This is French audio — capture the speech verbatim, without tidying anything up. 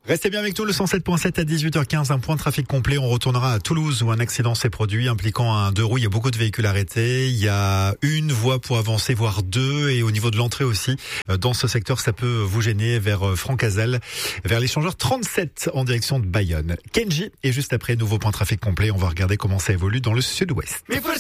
Restez bien avec nous, le cent sept point sept à dix-huit heures quinze, un point de trafic complet. On retournera à Toulouse où un accident s'est produit impliquant un deux roues. Il y a beaucoup de véhicules arrêtés. Il y a une voie pour avancer, voire deux. Et au niveau de l'entrée aussi, dans ce secteur, ça peut vous gêner vers Francazal, vers l'échangeur trente-sept en direction de Bayonne. Kenji est juste après, nouveau point de trafic complet. On va regarder comment ça évolue dans le sud-ouest.